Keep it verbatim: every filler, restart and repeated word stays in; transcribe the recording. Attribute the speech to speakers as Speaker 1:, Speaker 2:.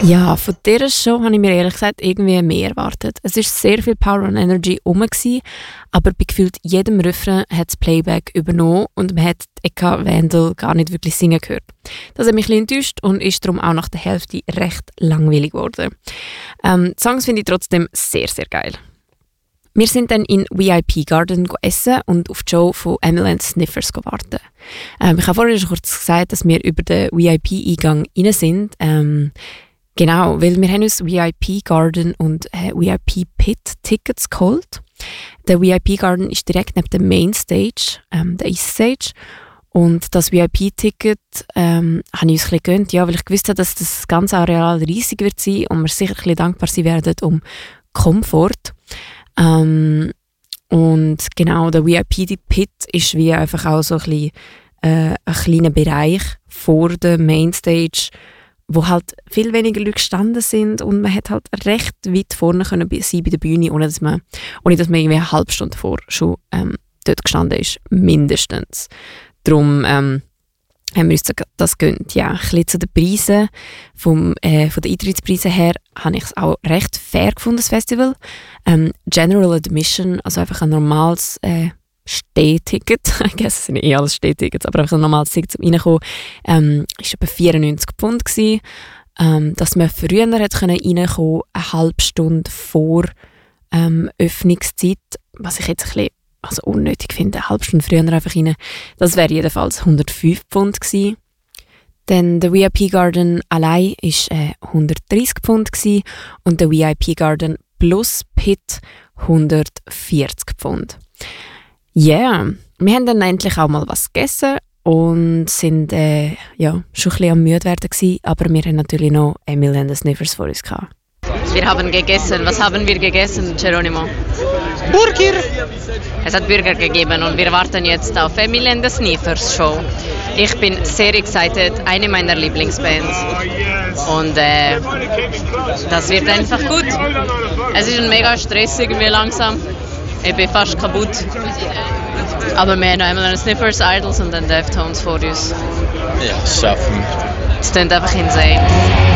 Speaker 1: Ja, von dieser Show habe ich mir ehrlich gesagt irgendwie mehr erwartet. Es war sehr viel Power und Energy rum, gewesen, aber bei gefühlt jedem Refrain hat das Playback übernommen und man hat Eka Wendel gar nicht wirklich singen gehört. Das hat mich ein bisschen enttäuscht und ist darum auch nach der Hälfte recht langweilig geworden. Ähm, die Songs finde ich trotzdem sehr, sehr geil. Wir sind dann in V I P Garden essen und auf die Show von Emily and Sniffers warten. Ähm, ich habe vorhin schon kurz gesagt, dass wir über den V I P-Eingang rein sind. Ähm, genau, weil wir haben uns V I P Garden und äh, V I P Pit Tickets geholt. Der V I P Garden ist direkt neben der Main Stage, ähm, der East Stage. Und das V I P-Ticket ähm, habe ich uns ein bisschen gegönnt, ja, weil ich gewusst habe, dass das ganze Areal riesig wird sein und wir sicher ein bisschen dankbar sein werden um Komfort. Ähm, und genau, der V I P-Pit ist wie einfach auch so ein, bisschen, äh, ein kleiner Bereich vor der Mainstage, wo halt viel weniger Leute gestanden sind und man hat halt recht weit vorne können sein bei der Bühne, ohne dass man, ohne dass man irgendwie eine halbe Stunde vor schon ähm, dort gestanden ist, mindestens. Darum ähm, haben wir uns das gegönnt. Ja, ein bisschen zu den Preisen, vom, äh, von den Eintrittspreisen her, habe ich es auch recht fair gefunden, das Festival. Ähm, General Admission, also einfach ein normales äh, Stehticket, ich guess, es sind eh alles Stehtickets, aber einfach ein normales Ticket zum Reinkommen, ähm, ist etwa vierundneunzig Pfund gewesen. Ähm, dass man früher hätte können reinkommen, eine halbe Stunde vor ähm, Öffnungszeit, was ich jetzt ein bisschen also unnötig finde, eine halbe Stunde früher einfach rein. Das wäre jedenfalls hundertfünf Pfund gewesen. Dann der V I P Garden allein war äh, hundertdreissig Pfund gewesen und der V I P Garden plus Pit hundertvierzig Pfund. Ja, yeah. Wir haben dann endlich auch mal was gegessen und sind äh, ja, schon ein bisschen am müde werden gewesen, aber wir haben natürlich noch Emily and the Sniffers vor uns gehabt.
Speaker 2: Wir haben gegessen. Was haben wir gegessen, Geronimo?
Speaker 3: Burger!
Speaker 2: Es hat Burger gegeben und wir warten jetzt auf Emily and the Sniffers Show. Ich bin sehr excited, eine meiner Lieblingsbands. Und äh, das wird einfach gut. Es ist ein mega Stress irgendwie langsam. Ich bin fast kaputt. Aber wir haben noch Emily and the Sniffers, Idols und dann Deftones vor uns.
Speaker 3: Ja, schaffen.
Speaker 2: Es klingt einfach insane.